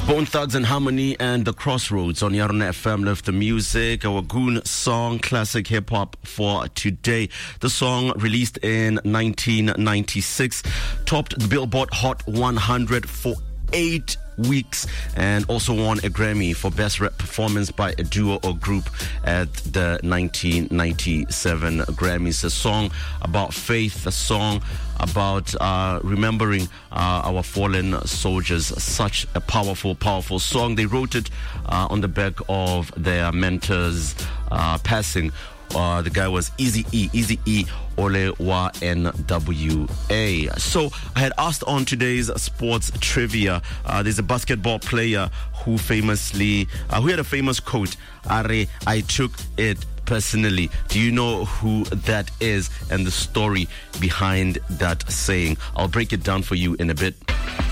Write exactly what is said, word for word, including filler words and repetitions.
Bone Thugs and Harmony and The Crossroads on Yarona F M. Love the music. Our Goon song, classic hip hop for today. The song, released in nineteen ninety-six, topped the Billboard Hot one hundred for eight weeks and also won a Grammy for Best Rap Performance by a Duo or Group at the nineteen ninety-seven Grammys. A song about faith, a song about uh, remembering uh, our fallen soldiers. Such a powerful, powerful song. They wrote it uh, on the back of their mentor's uh, passing. Uh, the guy was Eazy-E, Eazy-E Ole wa N W A. So I had asked on today's sports trivia, uh, there's a basketball player who famously, uh, who had a famous quote, Are, I took it personally. Do you know who that is and the story behind that saying? I'll break it down for you in a bit.